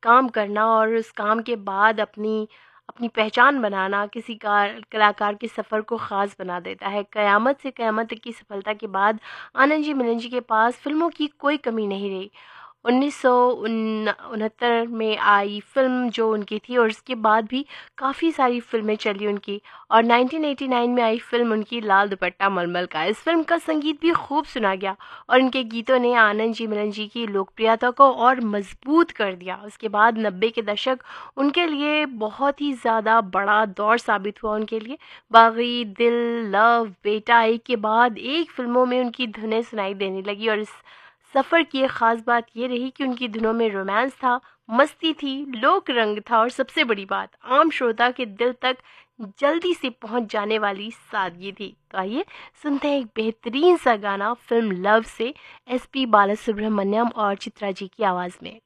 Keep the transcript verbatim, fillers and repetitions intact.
काम करना और उस काम के बाद अपनी अपनी पहचान बनाना किसी कार कलाकार के सफ़र को ख़ास बना देता है। क़यामत से क़यामत तक की सफलता के बाद आनंद जी मीनन जी के पास फ़िल्मों की कोई कमी नहीं रही। उन्नीस सौ उनहत्तर में आई फ़िल्म जो उनकी थी और उसके बाद भी काफ़ी सारी फ़िल्में चली उनकी, और नाइनटीन एटी नाइन में आई फ़िल्म उनकी लाल दुपट्टा मलमल का। इस फ़िल्म का संगीत भी खूब सुना गया और इनके गीतों ने आनंद जी मीनन जी की लोकप्रियता को और मजबूत कर दिया। उसके बाद नब्बे के दशक उनके लिए बहुत ही ज़्यादा बड़ा दौर साबित हुआ उनके लिए। बागी, दिल, लव, बेटा एक के बाद एक फ़िल्मों में उनकी धुनें सुनाई देने लगी और इस सफ़र की एक ख़ास बात ये रही कि उनकी धुनों में रोमांस था, मस्ती थी, लोक रंग था और सबसे बड़ी बात आम श्रोता के दिल तक जल्दी से पहुंच जाने वाली सादगी थी। तो आइए सुनते हैं एक बेहतरीन सा गाना फ़िल्म लव से, एस पी बालासुब्रमण्यम और चित्रा जी की आवाज़ में।